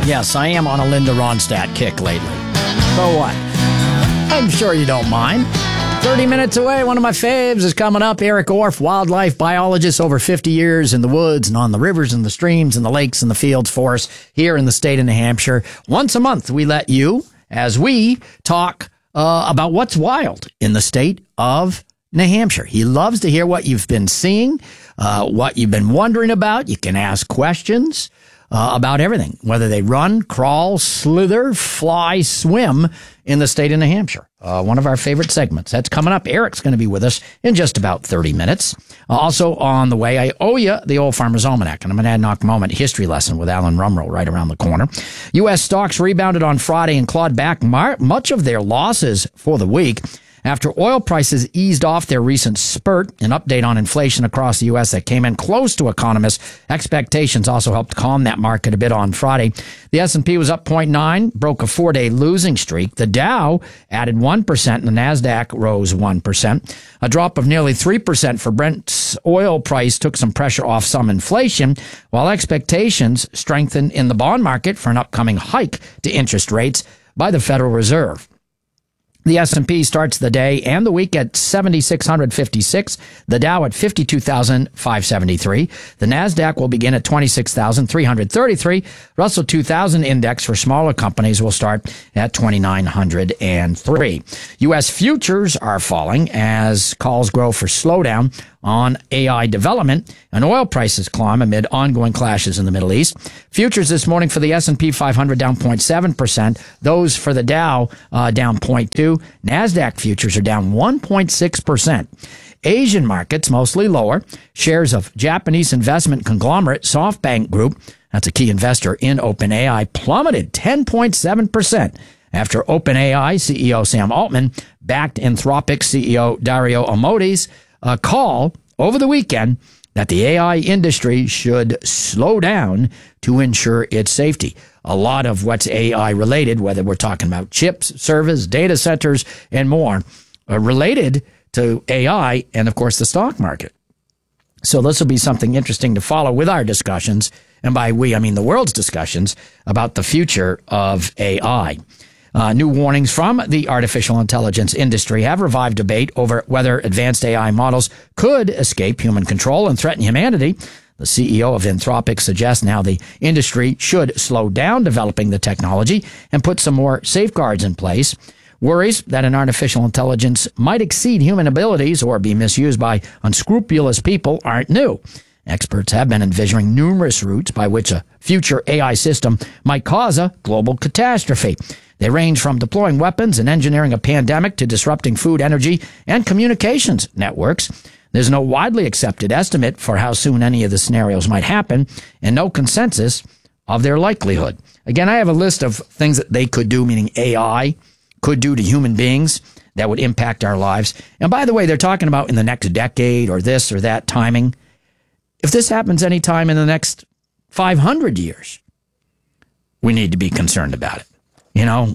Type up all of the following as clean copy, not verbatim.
Yes, I am on a Linda Ronstadt kick lately. So what? I'm sure you don't mind. 30 minutes away, one of my faves is coming up. Eric Orff, wildlife biologist, over 50 years in the woods and on the rivers and the streams and the lakes and the fields for us here in the state of New Hampshire. Once a month, we let you, as we talk about what's wild in the state of New Hampshire. He loves to hear what you've been seeing, what you've been wondering about. You can ask questions about everything, whether they run, crawl, slither, fly, swim in the state of New Hampshire. One of our favorite segments. That's coming up. Eric's going to be with us in just about 30 minutes. Also on the way, I owe you the Old Farmer's Almanac, and I'm an Adnock Moment history lesson with Alan Rumrow right around the corner. U.S. stocks rebounded on Friday and clawed back much of their losses for the week after oil prices eased off their recent spurt. An update on inflation across the U.S. that came in close to economists' expectations also helped calm that market a bit on Friday. The S&P was up 0.9, broke a 4-day losing streak. The Dow added 1%, and the NASDAQ rose 1%. A drop of nearly 3% for Brent's oil price took some pressure off some inflation, while expectations strengthened in the bond market for an upcoming hike to interest rates by the Federal Reserve. The S&P starts the day and the week at 7,656. The Dow at 52,573. The NASDAQ will begin at 26,333. Russell 2000 index for smaller companies will start at 2,903. U.S. futures are falling as calls grow for slowdown on AI development, and oil prices climb amid ongoing clashes in the Middle East. Futures this morning for the S&P 500 down 0.7%. Those for the Dow down 0.2%. NASDAQ futures are down 1.6%. Asian markets mostly lower. Shares of Japanese investment conglomerate SoftBank Group, that's a key investor in OpenAI, plummeted 10.7% after OpenAI CEO Sam Altman backed Anthropic CEO Dario Amodei's call over the weekend that the AI industry should slow down to ensure its safety. A lot of what's AI related, whether we're talking about chips, servers, data centers, and more, are related to AI and, of course, the stock market. So this will be something interesting to follow with our discussions, and by we, I mean the world's discussions about the future of AI. New warnings from the artificial intelligence industry have revived debate over whether advanced AI models could escape human control and threaten humanity. The CEO of Anthropic suggests now the industry should slow down developing the technology and put some more safeguards in place. Worries that an artificial intelligence might exceed human abilities or be misused by unscrupulous people aren't new. Experts have been envisioning numerous routes by which a future AI system might cause a global catastrophe. They range from deploying weapons and engineering a pandemic to disrupting food, energy, and communications networks. There's no widely accepted estimate for how soon any of the scenarios might happen, and no consensus of their likelihood. Again, I have a list of things that they could do, meaning AI could do to human beings that would impact our lives. And by the way, they're talking about in the next decade or this or that timing. If this happens anytime in the next 500 years, we need to be concerned about it. You know,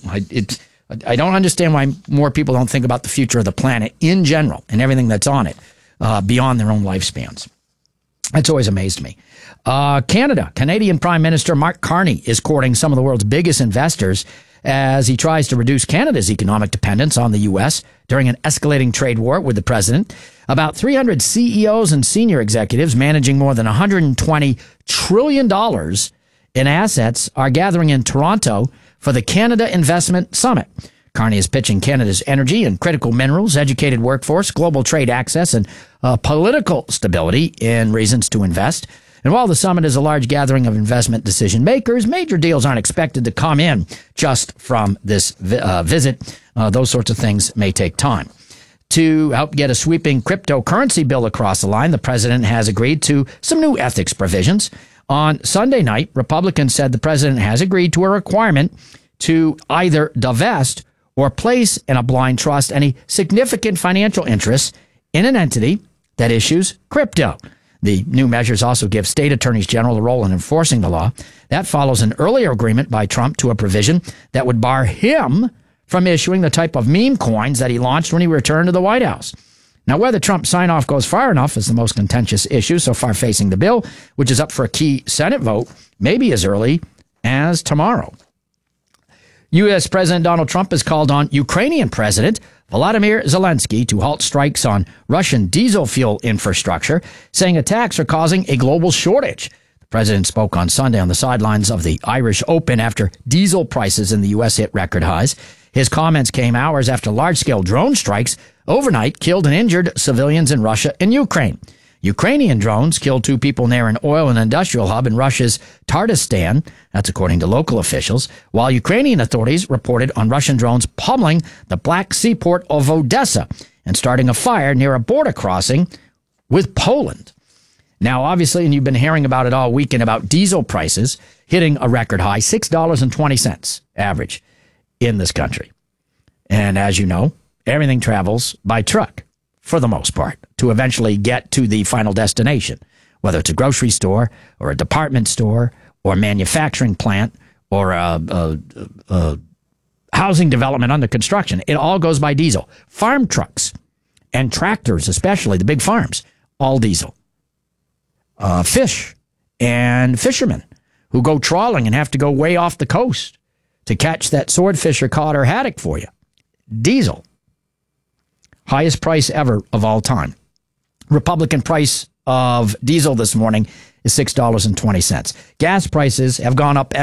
I don't understand why more people don't think about the future of the planet in general and everything that's on it beyond their own lifespans. That's always amazed me. Canadian Prime Minister Mark Carney is courting some of the world's biggest investors as he tries to reduce Canada's economic dependence on the U.S. during an escalating trade war with the president. About 300 CEOs and senior executives managing more than $120 trillion in assets are gathering in Toronto for the Canada Investment Summit. Carney is pitching Canada's energy and critical minerals, educated workforce, global trade access, and political stability in reasons to invest. And while the summit is a large gathering of investment decision makers, major deals aren't expected to come in just from this visit. Those sorts of things may take time. To help get a sweeping cryptocurrency bill across the line, the president has agreed to some new ethics provisions. On Sunday night, Republicans said the president has agreed to a requirement to either divest or place in a blind trust any significant financial interests in an entity that issues crypto. The new measures also give state attorneys general a role in enforcing the law. That follows an earlier agreement by Trump to a provision that would bar him from issuing the type of meme coins that he launched when he returned to the White House. Now, whether Trump's sign-off goes far enough is the most contentious issue so far facing the bill, which is up for a key Senate vote, maybe as early as tomorrow. U.S. President Donald Trump has called on Ukrainian President Volodymyr Zelensky to halt strikes on Russian diesel fuel infrastructure, saying attacks are causing a global shortage. The president spoke on Sunday on the sidelines of the Irish Open after diesel prices in the U.S. hit record highs. His comments came hours after large-scale drone strikes overnight killed and injured civilians in Russia and Ukraine. Ukrainian drones killed 2 people near an oil and industrial hub in Russia's Tatarstan. That's according to local officials, while Ukrainian authorities reported on Russian drones pummeling the Black Sea port of Odessa and starting a fire near a border crossing with Poland. Now, obviously, and you've been hearing about it all weekend, about diesel prices hitting a record high, $6.20 average in this country. And as you know, everything travels by truck for the most part to eventually get to the final destination, whether it's a grocery store or a department store or a manufacturing plant or a housing development under construction. It all goes by diesel. Farm trucks and tractors, especially the big farms, all diesel. Fish and fishermen who go trawling and have to go way off the coast to catch that swordfish or cod or haddock for you. Diesel. Highest price ever of all time. Republican price of diesel this morning is $6.20. Gas prices have gone up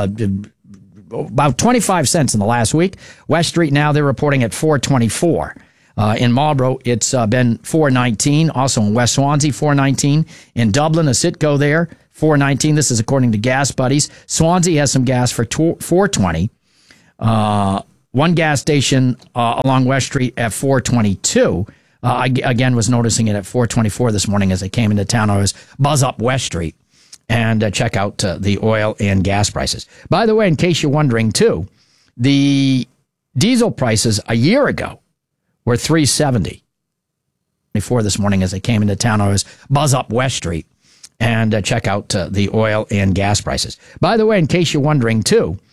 about 25 cents in the last week. West Street now they're reporting at $4.24. In Marlborough, it's been $4.19. Also in West Swansea, $4.19. In Dublin, a Citgo there, $4.19. This is according to Gas Buddies. Swansea has some gas for $4.20. One gas station along West Street at $4.22. I again was noticing it at $4.24 this morning as I came into town. I was buzz up West Street and check out the oil and gas prices. By the way, in case you're wondering too, the diesel prices a year ago were $3.70. Before this morning as I came into town, I was buzz up West Street and check out the oil and gas prices. By the way, in case you're wondering too,